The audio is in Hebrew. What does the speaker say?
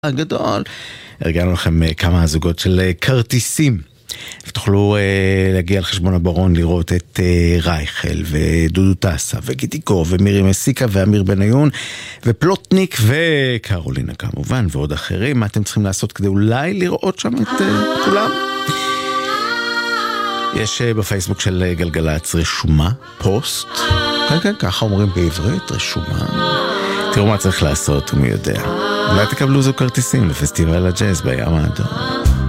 הגדול. הרגענו לכם כמה זוגות של כרטיסים. ותוכלו להגיע על חשבון הברון לראות את רייכל ודודו טסה וגיטיקו ומירי מסיקה ואמיר בניון ופלוטניק וקרולינה כמובן ועוד אחרים. מה אתם צריכים לעשות כדי אולי לראות שם את כולם? יש בפייסבוק של גלגלצ רשומה, פוסט, כן, ככה אומרים בעברית, רשומה. תראו מה צריך לעשות, ומי יודע. אולי תקבלו זו כרטיסים לפסטיבל הג'אז בים האדום.